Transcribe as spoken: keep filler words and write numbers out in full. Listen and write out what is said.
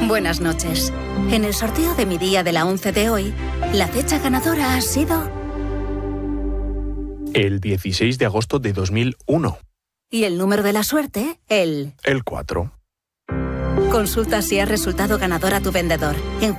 Buenas noches. En el sorteo de mi día de la once de hoy, la fecha ganadora ha sido... El dieciséis de agosto de dos mil uno. Y el número de la suerte, el... El cuatro. Consulta si ha resultado ganador a tu vendedor. En